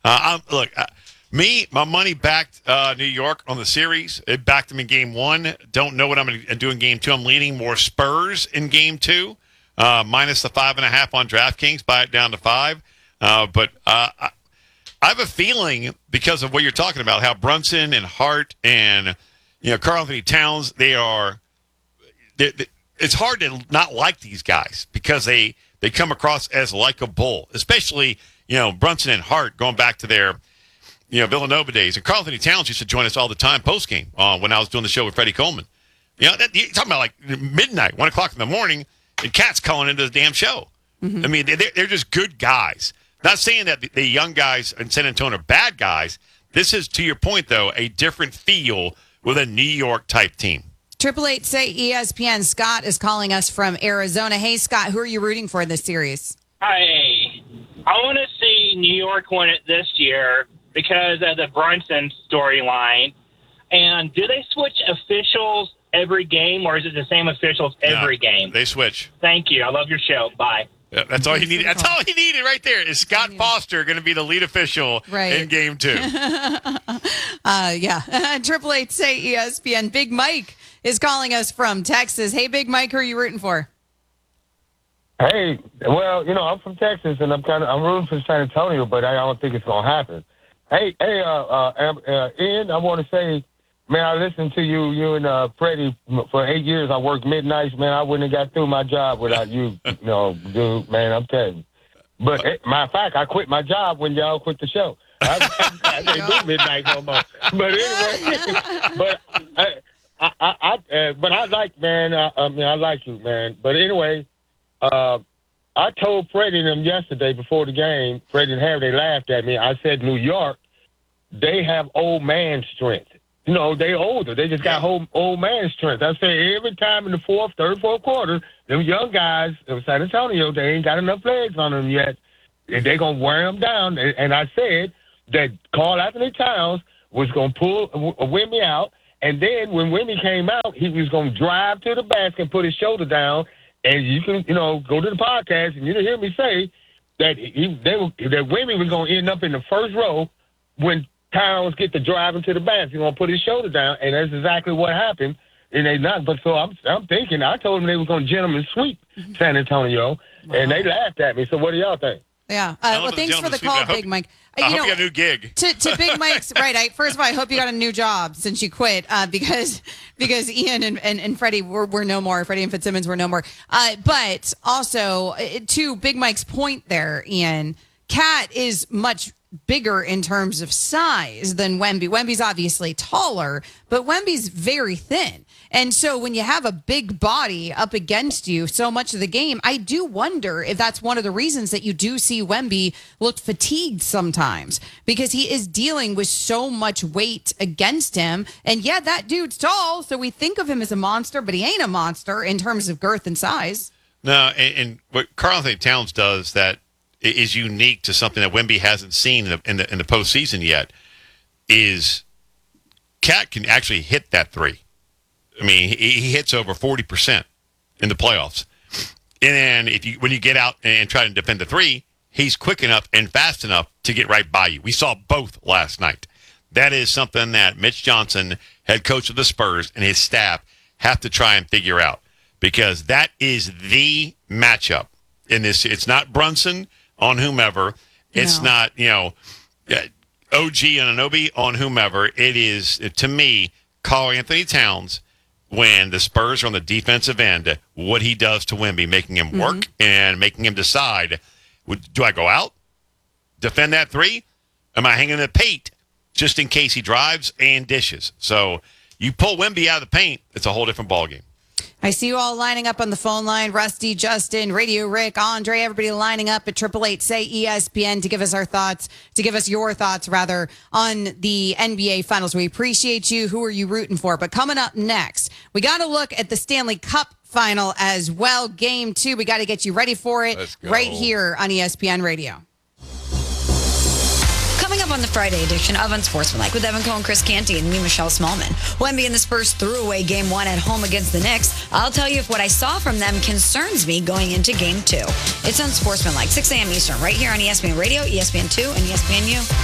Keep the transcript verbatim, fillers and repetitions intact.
Uh, I'm, look, uh, me, my money backed uh, New York on the series. It backed them in game one. Don't know what I'm going to do in game two. I'm leaning more Spurs in game two, uh, minus the five and a half on DraftKings. Buy it down to five. Uh, but uh, I, I have a feeling because of what you're talking about, how Brunson and Hart and you know Karl Anthony Towns, they are. They, they, it's hard to not like these guys because they they come across as likable, especially. You know, Brunson and Hart going back to their, you know, Villanova days. And Karl Anthony Towns used to join us all the time post-game uh, when I was doing the show with Freddie Coleman. You know, that, you're talking about like midnight, one o'clock in the morning, and Cat's calling into the damn show. Mm-hmm. I mean, they're, they're just good guys. Not saying that the, the young guys in San Antonio are bad guys. This is, to your point, though, a different feel with a New York-type team. Triple Eight say E S P N. Scott is calling us from Arizona. Hey, Scott, who are you rooting for in this series? Hi. I want to see New York win it this year because of the Brunson storyline. And do they switch officials every game, or is it the same officials every no, game? They switch. Thank you. I love your show. Bye. Yeah, that's all he needed. That's all he needed right there. Is Scott Foster going to be the lead official right. in game two? uh, yeah. Triple Eight say E S P N. Big Mike is calling us from Texas. Hey, Big Mike, who are you rooting for? Hey, well, you know, I'm from Texas, and I'm kind of I'm rooting for San Antonio, but I don't think it's gonna happen. Hey, hey, uh, uh, uh Ian, I want to say, man, I listened to you, you and uh, Freddie for eight years. I worked midnights, man. I wouldn't have got through my job without you, you know, dude, man. I'm telling you. But matter of fact, I quit my job when y'all quit the show. I, I, I didn't do midnight no more. But anyway, but I, I, I, uh, but I like, man. I, I mean, I like you, man. But anyway. Uh, I told Freddie and them yesterday before the game, Freddie and Harry, they laughed at me. I said, New York, they have old man strength. You know, they older. They just got old, old man strength. I say every time in the fourth, third, fourth quarter, them young guys in San Antonio, they ain't got enough legs on them yet. And they're going to wear them down. And, and I said that Karl Anthony Towns was going to pull Wemby out. And then when Wemby came out, he was going to drive to the basket and put his shoulder down. And you can, you know, go to the podcast and you'll hear me say that he, they were, that Wemby was going to end up in the first row when Towns get to driving to the basket. He's going to put his shoulder down, and that's exactly what happened. And they not, but so I'm, I'm thinking, I told them they were going to gentleman sweep San Antonio, wow. and they laughed at me. So what do y'all think? Yeah. Uh, well, thanks for the call, hope, Big Mike. I you hope know, you got a new gig. To, to Big Mike's, right. I, first of all, I hope you got a new job since you quit uh, because because Ian and, and, and Freddie were, were no more. Freddie and Fitzsimmons were no more. Uh, but also, to Big Mike's point there, Ian, Cat is much bigger in terms of size than Wemby. Wemby's obviously taller, but Wemby's very thin. And so when you have a big body up against you so much of the game, I do wonder if that's one of the reasons that you do see Wemby look fatigued sometimes, because he is dealing with so much weight against him. And yeah, that dude's tall, so we think of him as a monster, but he ain't a monster in terms of girth and size. No, and, and what Karl Anthony Towns does that is unique to something that Wemby hasn't seen in the, in the, in the postseason yet is Cat can actually hit that three. I mean, he, he hits over forty percent in the playoffs. And then if you when you get out and try to defend the three, he's quick enough and fast enough to get right by you. We saw both last night. That is something that Mitch Johnson, head coach of the Spurs, and his staff have to try and figure out, because that is the matchup in this. It's not Brunson on whomever. It's no. not, you know, O G and Anunoby on whomever. It is, to me, Karl Anthony Towns, when the Spurs are on the defensive end, what he does to Wemby, making him work mm-hmm. and making him decide, do I go out, defend that three? Am I hanging the paint just in case he drives and dishes? So you pull Wemby out of the paint, it's a whole different ballgame. I see you all lining up on the phone line. Rusty, Justin, Radio Rick, Andre, everybody lining up at triple eight say E S P N to give us our thoughts, to give us your thoughts, rather, on the N B A Finals. We appreciate you. Who are you rooting for? But coming up next, we got to look at the Stanley Cup Final as well. Game two. We got to get you ready for it right here on E S P N Radio. Coming up on the Friday edition of Unsportsmanlike with Evan Cohen, Chris Canty, and me, Michelle Smallman. Wemby and the Spurs threw away game one at home against the Knicks. I'll tell you if what I saw from them concerns me going into game two. It's Unsportsmanlike, six a.m. Eastern, right here on E S P N Radio, E S P N two, and E S P N U.